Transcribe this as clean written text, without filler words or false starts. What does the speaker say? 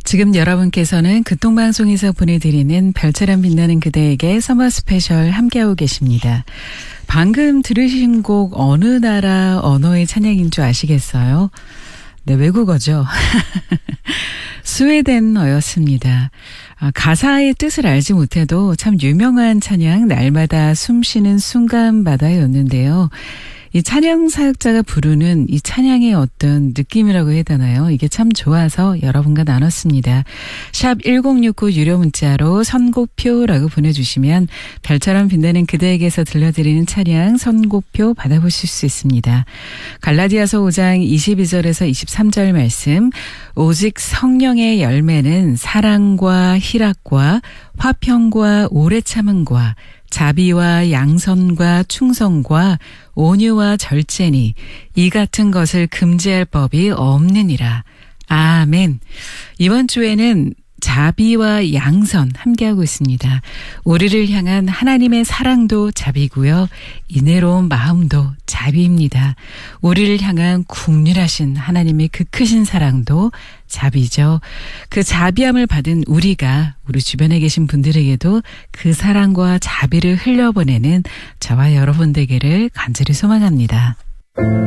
지금 여러분께서는 극동방송에서 보내드리는 별처럼 빛나는 그대에게 서머 스페셜 함께하고 계십니다. 방금 들으신 곡 어느 나라 언어의 찬양인 줄 아시겠어요? 네, 외국어죠. 스웨덴어였습니다. 가사의 뜻을 알지 못해도 참 유명한 찬양 날마다 숨쉬는 순간마다였는데요. 이 찬양 사역자가 부르는 이 찬양의 어떤 느낌이라고 해야 되나요? 이게 참 좋아서 여러분과 나눴습니다. 샵 1069 유료 문자로 선곡표라고 보내주시면 별처럼 빛나는 그대에게서 들려드리는 찬양 선곡표 받아보실 수 있습니다. 갈라디아서 5장 22절에서 23절 말씀, 오직 성령의 열매는 사랑과 희락과 화평과 오래 참음과 자비와 양선과 충성과 온유와 절제니 이 같은 것을 금지할 법이 없느니라. 아멘. 이번 주에는 자비와 양선 함께하고 있습니다. 우리를 향한 하나님의 사랑도 자비고요. 인애로운 마음도 자비입니다. 우리를 향한 국률하신 하나님의 그 크신 사랑도 자비죠. 그 자비함을 받은 우리가 우리 주변에 계신 분들에게도 그 사랑과 자비를 흘려보내는 저와 여러분 되기를 간절히 소망합니다.